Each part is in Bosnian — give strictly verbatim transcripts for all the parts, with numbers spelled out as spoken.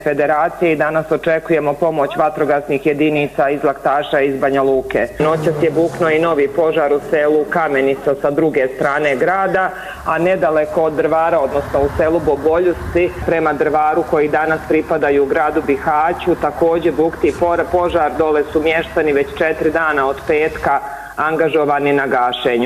Federacije i danas očekujemo pomoć vatrogasnih jedinica iz Laktaša i iz Banja Luke. Noćas je buknuo i novi požar u selu Kamenica sa druge strane grada, a nedaleko od Drvara, odnosno u selu Bogoljusci, prema Drvaru koji danas pripadaju gradu Bihaću, također bukti požar, dole su mještani već četiri dana od petka angažovani na gašenju.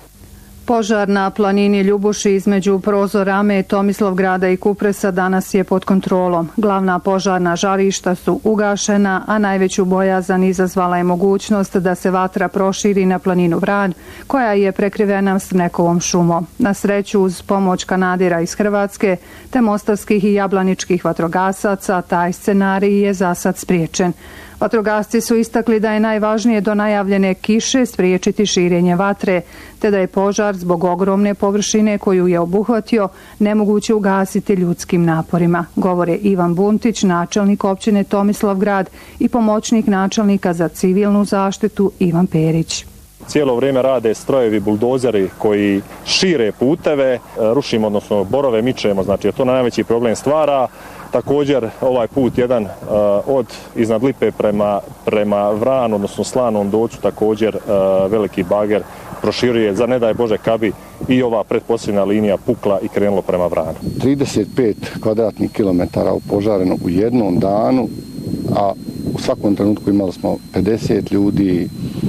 Požar na planini Ljubuši između Prozorame, Tomislavgrada i Kupresa danas je pod kontrolom. Glavna požarna žarišta su ugašena, a najveću bojazan izazvala je mogućnost da se vatra proširi na planinu Vran, koja je prekrivena smrekovom šumom. Na sreću, uz pomoć kanadera iz Hrvatske, te mostarskih i jablaničkih vatrogasaca, taj scenarij je za sad spriječen. Vatrogasci su istakli da je najvažnije do najavljene kiše spriječiti širenje vatre, te da je požar zbog ogromne površine koju je obuhvatio nemoguće ugasiti ljudskim naporima, govore Ivan Buntić, načelnik općine Tomislavgrad i pomoćnik načelnika za civilnu zaštitu Ivan Perić. Cijelo vrijeme rade strojevi, buldozeri koji šire puteve, rušimo, odnosno borove mičemo, znači to najveći problem stvara. Također ovaj put jedan uh, od iznad Lipe prema, prema Vranu, odnosno Slanom Docu, također uh, veliki bager proširuje, za ne daj Bože kabi i ova pretposljedna linija pukla i krenulo prema Vranu. trideset pet kvadratnih kilometara opožareno u jednom danu, a u svakom trenutku imali smo pedeset ljudi,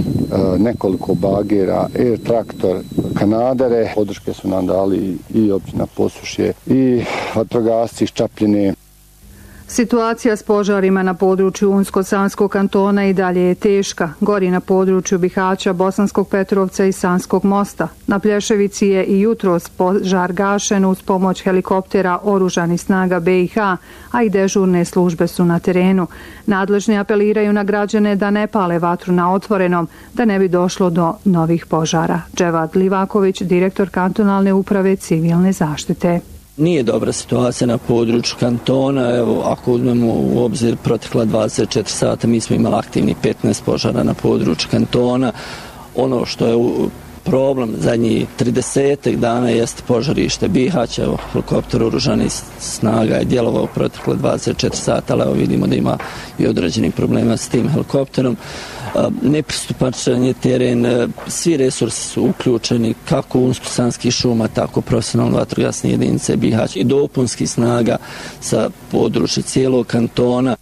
nekoliko bagera, air traktor, kanadere. Podrške su nam dali i općina Posušje i vatrogasci iz Čapljine. Situacija s požarima na području Unsko-Sanskog kantona i dalje je teška. Gori na području Bihaća, Bosanskog Petrovca i Sanskog mosta. Na Plješevici je i jutros požar gašen uz pomoć helikoptera oružanih snaga B i H, a i dežurne službe su na terenu. Nadležni apeliraju na građane da ne pale vatru na otvorenom, da ne bi došlo do novih požara. Dževad Livaković, direktor kantonalne uprave civilne zaštite. Nije dobra situacija na području kantona. Evo, ako uzmemo u obzir protekla dvadeset četiri sata, mi smo imali aktivni petnaest požara na području kantona. Ono što je problem zadnjih trideset dana jeste požarište Bihać. Evo, helikopter oružanih snaga je djelovao protekle dvadeset četiri sata, ali evo vidimo da ima i određenih problema s tim helikopterom. Nepristupačan je teren, svi resursi su uključeni, kako Unsko-Sanskih šuma, tako profesionalne vatrogasne jedinice Bihać i dopunskih snaga sa područja cijelog kantona.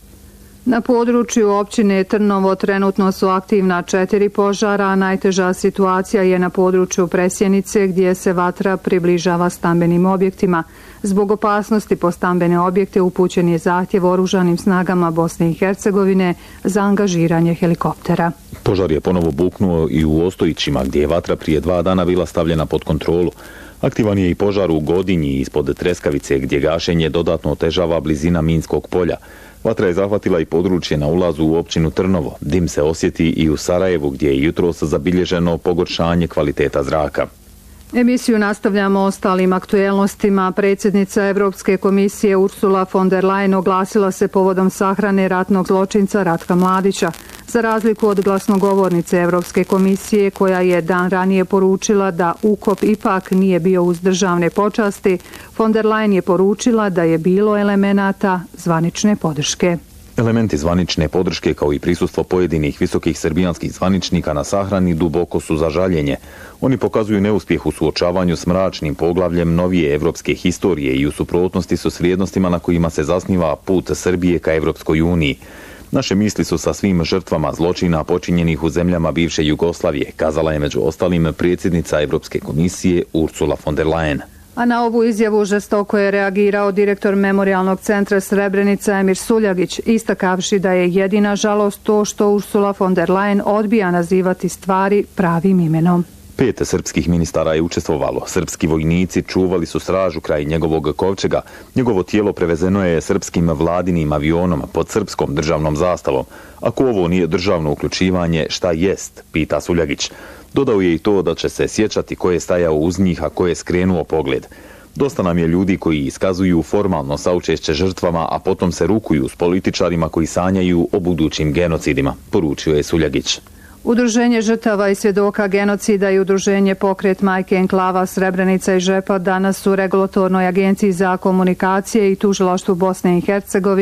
Na području općine Trnovo trenutno su aktivna četiri požara, a najteža situacija je na području Presjenice gdje se vatra približava stambenim objektima. Zbog opasnosti po stambene objekte upućen je zahtjev oružanim snagama Bosne i Hercegovine za angažiranje helikoptera. Požar je ponovo buknuo i u Ostojićima gdje je vatra prije dva dana bila stavljena pod kontrolu. Aktivan je i požar u Godinji ispod Treskavice gdje gašenje dodatno otežava blizina minskog polja. Vatra je zahvatila i područje na ulazu u općinu Trnovo. Dim se osjeti i u Sarajevu gdje je jutros zabilježeno pogoršanje kvaliteta zraka. Emisiju nastavljamo ostalim aktuelnostima. Predsjednica Evropske komisije Ursula von der Leyen oglasila se povodom sahrane ratnog zločinca Ratka Mladića. Za razliku od glasnogovornice Evropske komisije koja je dan ranije poručila da ukop ipak nije bio uz državne počasti, von der Leyen je poručila da je bilo elemenata zvanične podrške. Elementi zvanične podrške kao i prisustvo pojedinih visokih srbijanskih zvaničnika na sahrani duboko su za žaljenje. Oni pokazuju neuspjeh u suočavanju s mračnim poglavljem novije evropske historije i u suprotnosti su s vrijednostima na kojima se zasniva put Srbije ka Evropskoj uniji. Naše misli su sa svim žrtvama zločina počinjenih u zemljama bivše Jugoslavije, kazala je među ostalim predsjednica Evropske komisije Ursula von der Leyen. A na ovu izjavu žestoko je reagirao direktor Memorijalnog centra Srebrenica Emir Suljagić, istakavši da je jedina žalost to što Ursula von der Leyen odbija nazivati stvari pravim imenom. Pet srpskih ministara je učestvovalo. Srpski vojnici čuvali su stražu kraj njegovog kovčega. Njegovo tijelo prevezeno je srpskim vladinim avionom pod srpskom državnom zastavom. Ako ovo nije državno uključivanje, šta jest, pita Suljagić. Dodao je i to da će se sjećati ko je stajao uz njih, a ko je skrenuo pogled. Dosta nam je ljudi koji iskazuju formalno saučešće žrtvama, a potom se rukuju s političarima koji sanjaju o budućim genocidima, poručio je Suljagić. Udruženje žrtava i svjedoka genocida i Udruženje Pokret Majke Enklava Srebrenica i Žepa danas u Regulatornoj agenciji za komunikacije i tužilaštvu Bosne i Hercegovine